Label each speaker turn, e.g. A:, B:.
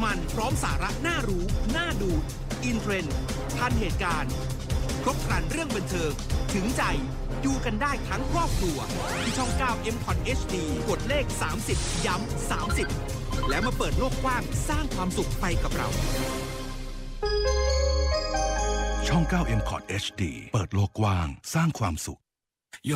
A: มันพร้อมสาระน่ารู้น่าดูอินเทรนด์ทันเหตุการณ์ครบครันเรื่องบันเทิงถึงใจดูกันได้ทั้งครอบครัวที่ช่อง 9 MCOT HD กดเลข30ย้ำ30แล้วมาเปิดโลกกว้างสร้างความสุขไปกับเรา
B: ช่อง 9 MCOT HD เปิดโลกกว้างสร้างความสุข